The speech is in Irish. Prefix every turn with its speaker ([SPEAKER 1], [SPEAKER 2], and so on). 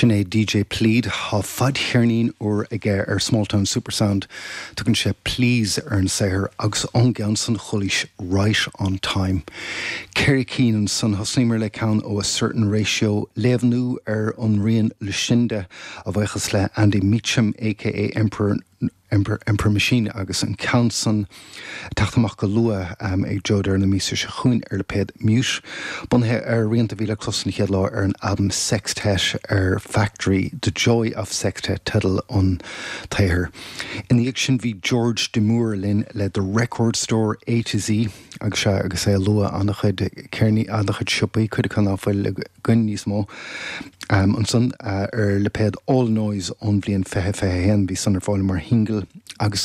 [SPEAKER 1] Sinead DJ Plead ha fad hirnín or ige Small Town Supersound tugann sé please an sair agus ongan san cholis right on time. Kerry Keenan san hosnimer le count o a certain ratio levnu unrian Lucinda of le Andy Meacham aka Emperor Machine agus an Counson tachtamach go lua ag joder na mísa se chuin le ped mute bunhe rianta vila closan headlaw an album Sextet Factory The Joy of Sextet title on Tyher. In the action vi George de Moorlin led the record store A to Z agus lua anachid Kearney anachid shoppi could kan afil gun nismo an son le ped all noise on blian fehe hen vi sonner fall mar hingle agus